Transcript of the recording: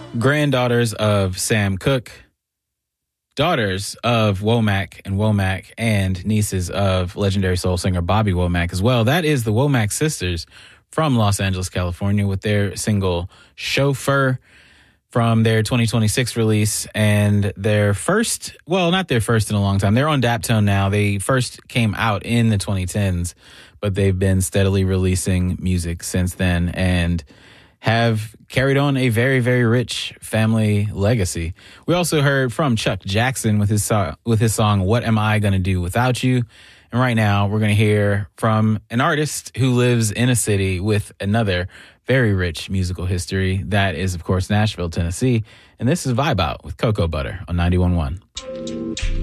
granddaughters of Sam Cooke, daughters of Womack, and nieces of legendary soul singer Bobby Womack as well. That is the Womack sisters from Los Angeles, California, with their single Chauffeur from their 2026 release, and their first, well, not their first in a long time. They're on Daptone now. They first came out in the 2010s, but they've been steadily releasing music since then and have carried on a very, very rich family legacy. We also heard from Chuck Jackson with his song What Am I Gonna Do Without You? And right now we're going to hear from an artist who lives in a city with another very rich musical history. That is, of course, Nashville, Tennessee. And this is Vibe Out with Cocoa Butter on 91.1.